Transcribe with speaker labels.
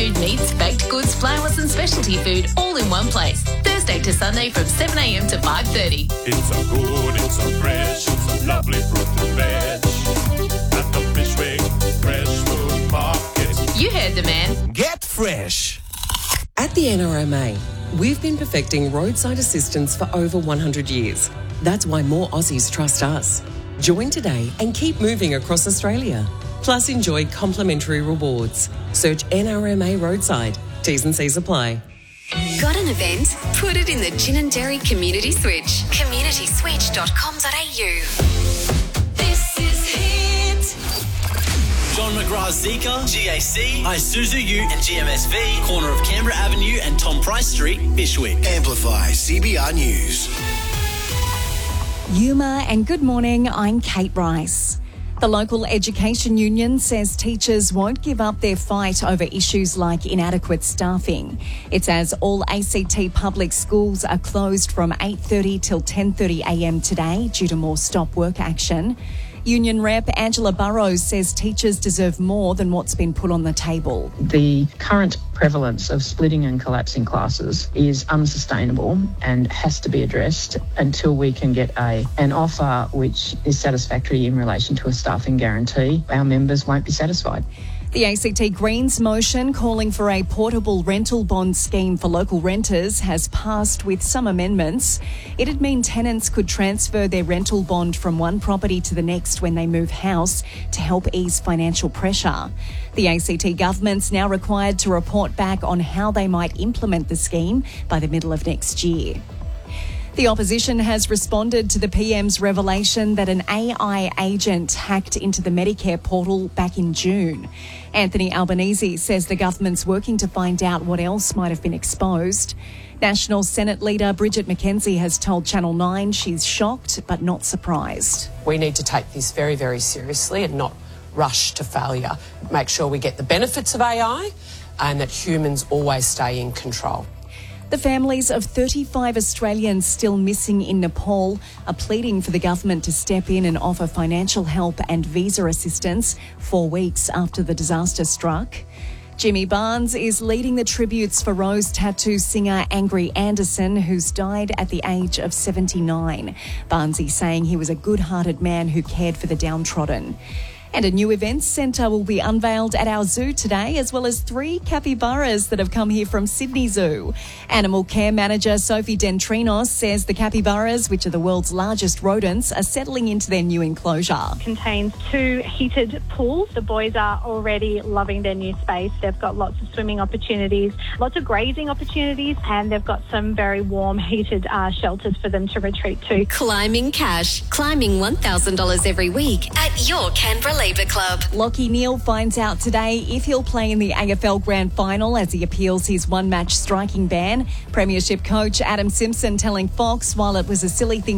Speaker 1: food meats, baked goods, flowers and specialty food all in one place. Thursday to Sunday from 7 a.m. to 5:30.
Speaker 2: It's so good, it's so fresh, it's so lovely fruit and veg. At the Fishwick Fresh Food Market.
Speaker 1: You heard the man.
Speaker 3: Get fresh.
Speaker 4: At the NRMA, we've been perfecting roadside assistance for over 100 years. That's why more Aussies trust us. Join today and keep moving across Australia. Plus, enjoy complimentary rewards. Search NRMA Roadside. T's and C's apply.
Speaker 5: Got an event? Put it in the Gin and Dairy Community Switch. communityswitch.com.au.
Speaker 6: This is Hit.
Speaker 7: John McGrath's Zika, GAC, Isuzu U and GMSV, corner of Canberra Avenue and Tom Price Street, Bishwick.
Speaker 8: Amplify CBR News.
Speaker 9: Yuma and good morning, I'm Kate Rice. The local education union says teachers won't give up their fight over issues like inadequate staffing. It's as all ACT public schools are closed from 8:30 till 10:30 a.m. today due to more stop work action. Union rep Angela Burrows says teachers deserve more than what's been put on the table.
Speaker 10: The current prevalence of splitting and collapsing classes is unsustainable and has to be addressed until we can get an offer which is satisfactory in relation to a staffing guarantee. Our members won't be satisfied.
Speaker 9: The ACT Greens motion calling for a portable rental bond scheme for local renters has passed with some amendments. It'd mean tenants could transfer their rental bond from one property to the next when they move house to help ease financial pressure. The ACT government's now required to report back on how they might implement the scheme by the middle of next year. The opposition has responded to the PM's revelation that an AI agent hacked into the Medicare portal back in June. Anthony Albanese says the government's working to find out what else might have been exposed. National Senate leader Bridget McKenzie has told Channel 9 she's shocked but not surprised.
Speaker 11: We need to take this very, very seriously and not rush to failure. Make sure we get the benefits of AI and that humans always stay in control.
Speaker 9: The families of 35 Australians still missing in Nepal are pleading for the government to step in and offer financial help and visa assistance 4 weeks after the disaster struck. Jimmy Barnes is leading the tributes for Rose tattoo singer Angry Anderson, who's died at the age of 79. Barnes is saying he was a good-hearted man who cared for the downtrodden. And a new events centre will be unveiled at our zoo today, as well as 3 capybaras that have come here from Sydney Zoo. Animal care manager Sophie Dentrinos says the capybaras, which are the world's largest rodents, are settling into their new enclosure.
Speaker 12: Contains 2 heated pools. The boys are already loving their new space. They've got lots of swimming opportunities, lots of grazing opportunities, and they've got some very warm heated shelters for them to retreat to.
Speaker 5: Climbing cash. Climbing $1,000 every week at your Canberra Labour Club.
Speaker 9: Lachie Neale finds out today if he'll play in the AFL Grand Final as he appeals his one-match striking ban. Premiership coach Adam Simpson telling Fox while it was a silly thing